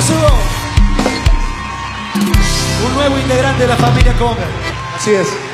Sudo. Un nuevo integrante de la familia Conga. Así es.